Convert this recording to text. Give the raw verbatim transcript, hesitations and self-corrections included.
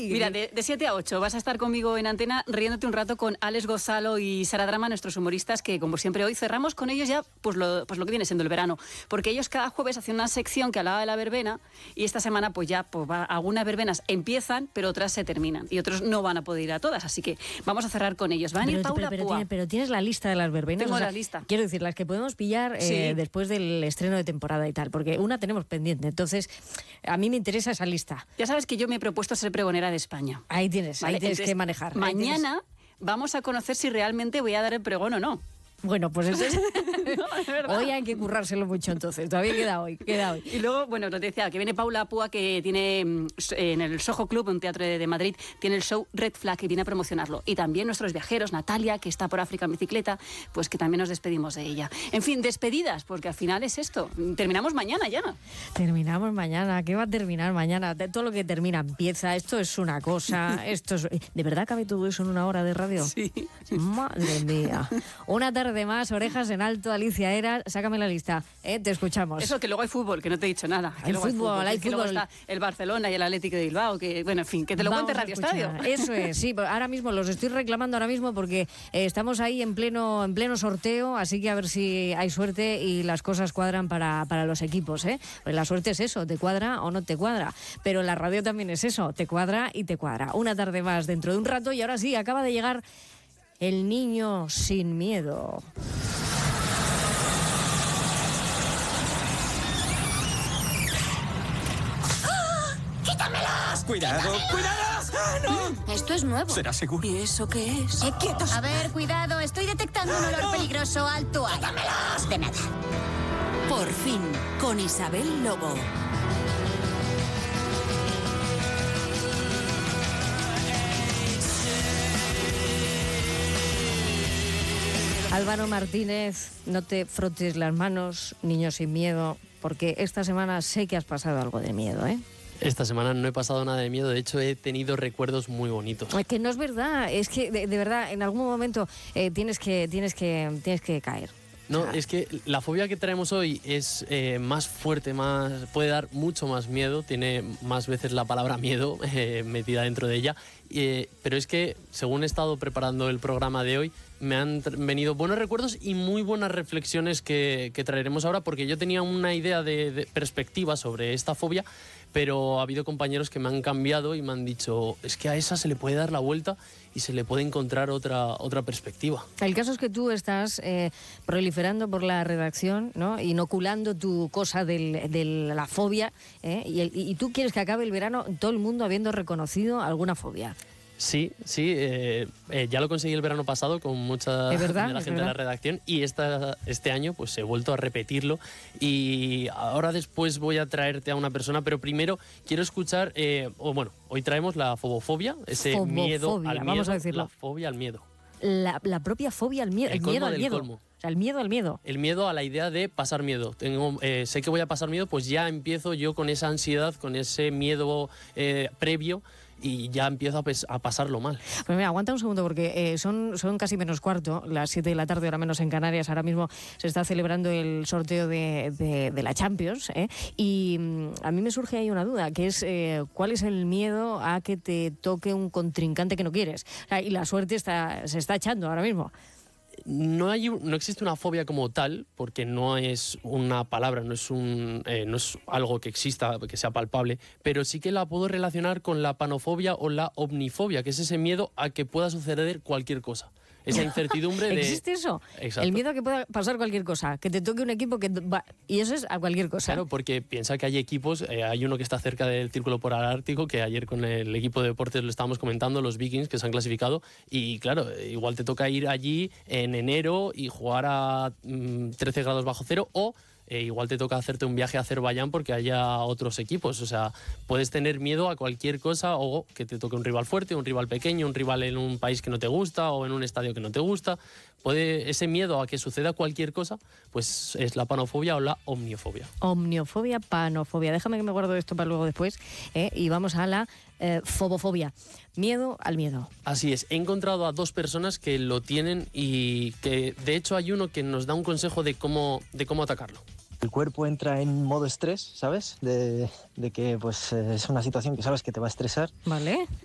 hoy? Mira, de, de siete a ocho vas a estar conmigo en antena riéndote un rato con Alex Gonzalo y Sara Drama, nuestros humoristas, que como siempre hoy cerramos con ellos ya pues lo, pues lo que viene siendo el verano. Porque ellos cada jueves hacen una sección que hablaba de la verbena y esta semana pues ya pues, va, algunas verbenas empiezan, pero otras se terminan. Y otros no van a poder ir a todas, así que vamos a cerrar con ellos. Van a ir pero, Paula pero, pero, Púa. tiene, pero tienes la lista de las verbenas. Tengo o sea, la lista. Quiero decir, las que podemos pillar Sí. eh, después del estreno de temporada y tal, porque una tenemos pendiente. Entonces, a mí me interesa esa lista. Ya sabes que yo me he propuesto ser pregonera de España. Ahí tienes, Vale, ahí tienes entonces, que manejar. Ahí Mañana tienes... vamos a conocer si realmente voy a dar el pregón o no. Bueno, pues eso es... No, es verdad. Hoy hay que currárselo mucho entonces. Todavía queda hoy, queda hoy. Y luego, bueno, te decía que viene Paula Púa, que tiene mm, en el Soho Club, un teatro de, de Madrid, tiene el show Red Flag y viene a promocionarlo. Y también nuestros viajeros, Natalia, que está por África en bicicleta, pues que también nos despedimos de ella. En fin, despedidas, porque al final es esto. Terminamos mañana ya. Terminamos mañana. ¿Qué va a terminar mañana? De todo lo que termina empieza. Esto es una cosa. Esto es... ¿De verdad cabe todo eso en una hora de radio? Sí. Madre mía. Una tarde más, orejas en alto, Alicia Era. Sácame la lista, ¿eh? Te escuchamos. Eso, que luego hay fútbol, que no te he dicho nada. Que Hay luego fútbol, hay que luego fútbol. está el Barcelona y el Atlético de Bilbao, que, bueno, en fin, que te lo Vamos cuente a Radio escuchar. Estadio. Eso es, sí, ahora mismo los estoy reclamando ahora mismo porque eh, estamos ahí en pleno en pleno sorteo, así que a ver si hay suerte y las cosas cuadran para, para los equipos, ¿eh? Pues la suerte es eso, te cuadra o no te cuadra, pero la radio también es eso, te cuadra y te cuadra. Una tarde más dentro de un rato y ahora sí, acaba de llegar el niño sin miedo. ¡Quítamelas! ¡Cuidado! ¡Cuidado! ¡Ah, no! Esto es nuevo. ¿Será seguro? ¿Y eso qué es? Eh, quietos. A ver, cuidado, estoy detectando un olor peligroso. Alto ahí. ¡Quítamelas! De nada. Por fin, con Isabel Lobo. Álvaro Martínez, no te frotes las manos, niño sin miedo, porque esta semana sé que has pasado algo de miedo, ¿eh? Esta semana no he pasado nada de miedo, de hecho he tenido recuerdos muy bonitos. Es que no es verdad, es que de, de verdad en algún momento eh, tienes que tienes que tienes que caer. No, O sea, es que la fobia que traemos hoy es eh, más fuerte, más puede dar mucho más miedo, tiene más veces la palabra miedo eh, metida dentro de ella, eh, pero es que según he estado preparando el programa de hoy, me han venido buenos recuerdos y muy buenas reflexiones que, que traeremos ahora, porque yo tenía una idea de, de perspectiva sobre esta fobia, pero ha habido compañeros que me han cambiado y me han dicho, es que a esa se le puede dar la vuelta y se le puede encontrar otra, otra perspectiva. el caso es que tú estás eh, proliferando por la redacción, ¿no? Inoculando tu cosa del- de la fobia, ¿eh? y, el- y tú quieres que acabe el verano todo el mundo habiendo reconocido alguna fobia. Sí, sí, eh, eh, ya lo conseguí el verano pasado con mucha ¿Es verdad? de la ¿Es gente de la verdad? redacción y esta, este año pues he vuelto a repetirlo y ahora después voy a traerte a una persona, pero primero quiero escuchar, eh, o bueno, hoy traemos la fobofobia, ese Fobofobia, miedo al miedo, vamos a decirlo. la fobia al miedo, La, la propia fobia al miedo, El el, colmo miedo al del miedo. colmo. O sea, el miedo al miedo. el miedo a la idea de pasar miedo. Tengo, eh, sé que voy a pasar miedo, pues ya empiezo yo con esa ansiedad, con ese miedo eh, previo y ya empiezo a, pes- a pasarlo mal. Pues mira, aguanta un segundo porque eh, son, son casi menos cuarto, las siete de la tarde, ahora menos en Canarias. Ahora mismo se está celebrando el sorteo de, de- de la Champions, ¿eh? Y mm, a mí me surge ahí una duda, que es eh, ¿cuál es el miedo a que te toque un contrincante que no quieres? O sea, y la suerte está, se está echando ahora mismo. No, hay, un- no existe una fobia como tal, porque no es una palabra, no es, un, eh, no es algo que exista, que sea palpable, pero sí que la puedo relacionar con la panofobia o la omnifobia, que es ese miedo a que pueda suceder cualquier cosa. Esa incertidumbre de... ¿Existe eso? Exacto. El miedo a que pueda pasar cualquier cosa, que te toque un equipo que va... Y eso es a cualquier cosa. Claro, porque piensa que hay equipos, eh, hay uno que está cerca del Círculo Polar Ártico, que ayer con el equipo de deportes lo estábamos comentando, los Vikings, que se han clasificado, y claro, eh, igual te toca ir allí en enero y jugar a mm, trece grados bajo cero, o eh, igual te toca hacerte un viaje a Azerbaiyán porque haya otros equipos. O sea, puedes tener miedo a cualquier cosa, o que te toque un rival fuerte, un rival pequeño, un rival en un país que no te gusta o en un estadio que no te gusta. Puede, ese miedo a que suceda cualquier cosa, pues es la panofobia o la omniofobia. Omniofobia, panofobia. Déjame que me guardo esto para luego después, ¿eh? Y vamos a la eh, fobofobia. Miedo al miedo. Así es, he encontrado a dos personas que lo tienen y que de hecho hay uno que nos da un consejo de cómo, de cómo atacarlo. El cuerpo entra en modo estrés, ¿sabes? De, de que pues eh, es una situación que sabes que te va a estresar. ¿Vale?